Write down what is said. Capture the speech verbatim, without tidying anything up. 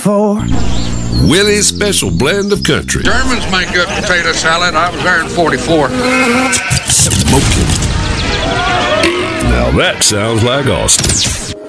For Willie's special blend of country. Germans make good potato salad. I was there in forty-four. Smoking. Now that sounds like Austin.